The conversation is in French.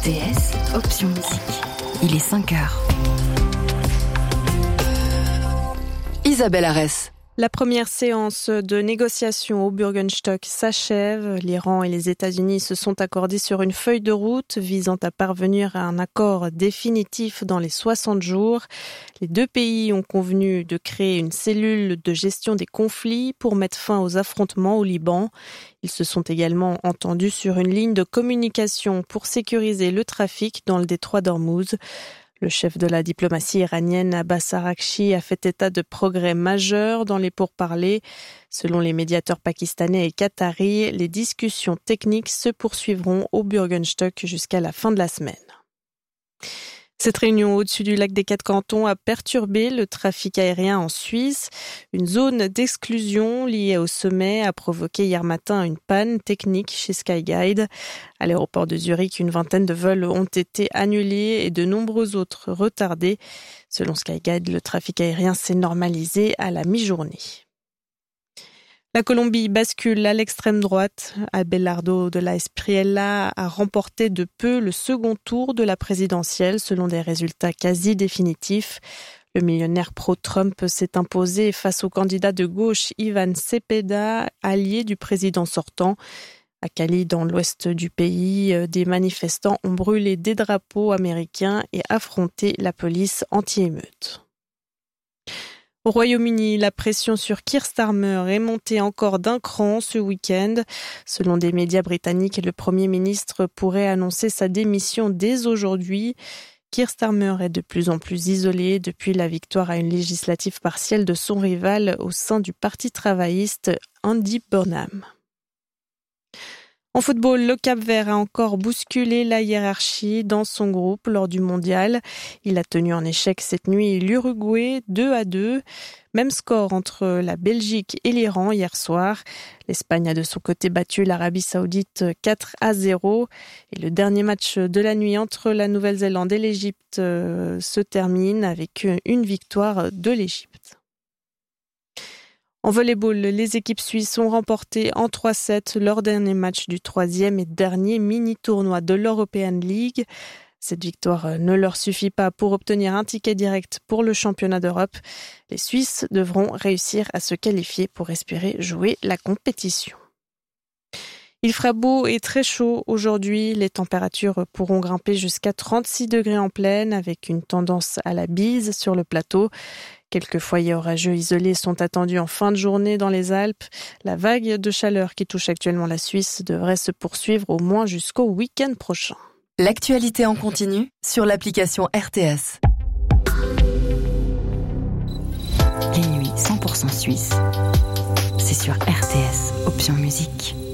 RTS, option musique. Il est 5h. Isabelle Arès. La première séance de négociation au Bürgenstock s'achève. L'Iran et les États-Unis se sont accordés sur une feuille de route visant à parvenir à un accord définitif dans les 60 jours. Les deux pays ont convenu de créer une cellule de gestion des conflits pour mettre fin aux affrontements au Liban. Ils se sont également entendus sur une ligne de communication pour sécuriser le trafic dans le détroit d'Ormuz. Le chef de la diplomatie iranienne, Abbas Araghchi, a fait état de progrès majeurs dans les pourparlers. Selon les médiateurs pakistanais et qataris, les discussions techniques se poursuivront au Bürgenstock jusqu'à la fin de la semaine. Cette réunion au-dessus du lac des Quatre Cantons a perturbé le trafic aérien en Suisse. Une zone d'exclusion liée au sommet a provoqué hier matin une panne technique chez Skyguide. À l'aéroport de Zurich, une vingtaine de vols ont été annulés et de nombreux autres retardés. Selon Skyguide, le trafic aérien s'est normalisé à la mi-journée. La Colombie bascule à l'extrême droite. Abelardo de la Espriella a remporté de peu le second tour de la présidentielle selon des résultats quasi définitifs. Le millionnaire pro-Trump s'est imposé face au candidat de gauche Ivan Cepeda, allié du président sortant. À Cali, dans l'ouest du pays, des manifestants ont brûlé des drapeaux américains et affronté la police anti-émeute. Au Royaume-Uni, la pression sur Keir Starmer est montée encore d'un cran ce week-end. Selon des médias britanniques, le Premier ministre pourrait annoncer sa démission dès aujourd'hui. Keir Starmer est de plus en plus isolé depuis la victoire à une législative partielle de son rival au sein du Parti travailliste, Andy Burnham. En football, le Cap-Vert a encore bousculé la hiérarchie dans son groupe lors du mondial. Il a tenu en échec cette nuit l'Uruguay 2-2. Même score entre la Belgique et l'Iran hier soir. L'Espagne a de son côté battu l'Arabie Saoudite 4-0. Et le dernier match de la nuit entre la Nouvelle-Zélande et l'Égypte se termine avec une victoire de l'Égypte. En volley-ball, les équipes suisses ont remporté en 3-7 leur dernier match du troisième et dernier mini-tournoi de l'European League. Cette victoire ne leur suffit pas pour obtenir un ticket direct pour le championnat d'Europe. Les Suisses devront réussir à se qualifier pour espérer jouer la compétition. Il fera beau et très chaud aujourd'hui. Les températures pourront grimper jusqu'à 36 degrés en plaine avec une tendance à la bise sur le plateau. Quelques foyers orageux isolés sont attendus en fin de journée dans les Alpes. La vague de chaleur qui touche actuellement la Suisse devrait se poursuivre au moins jusqu'au week-end prochain. L'actualité en continu sur l'application RTS. Les nuits 100% suisses. C'est sur RTS, option musique.